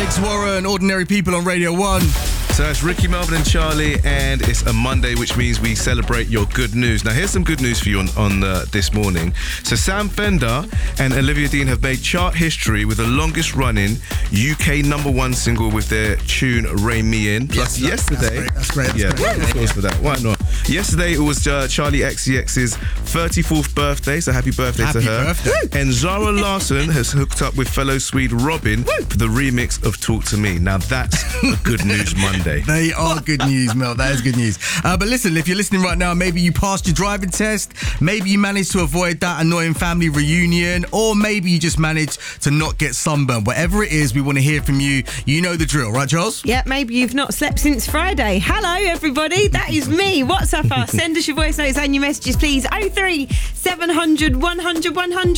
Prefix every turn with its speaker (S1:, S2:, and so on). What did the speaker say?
S1: Alex Warren, Ordinary People on Radio 1.
S2: So it's Ricky, Melvin and Charlie, and it's a Monday, which means we celebrate your good news. Now, here's some good news for you on this morning. So Sam Fender and Olivia Dean have made chart history with the longest running UK #1 single with their tune Rein Me In. Plus, yesterday...
S1: That's great.
S2: Yeah, of course for that. Why not? Yesterday, it was Charlie XCX's 34th birthday, so happy birthday to her.
S1: Birthday.
S2: And Zara Larsson has hooked up with fellow Swede Robin for the remix of Talk To Me. Now, that's a good news Monday.
S1: They are good news, Mel. That is good news. But listen, if you're listening right now, maybe you passed your driving test, maybe you managed to avoid that annoying family reunion, or maybe you just managed to not get sunburned. Whatever it is, we want to hear from you. You know the drill, right, Charles?
S3: Yeah, maybe you've not slept since Friday. Hello, everybody. That is me. WhatsApp us. Send us your voice notes and your messages, please. 03 700 100 100.